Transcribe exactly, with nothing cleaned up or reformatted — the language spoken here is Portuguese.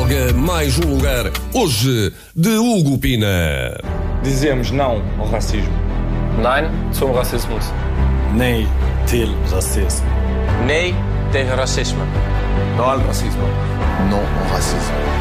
Droga Mais Um Lugar, hoje de Hugo Pina. Dizemos não ao racismo. Nein zum Rassismus. Nee till rasism. Nee tegen racisme. Não ao racismo. Não ao racismo.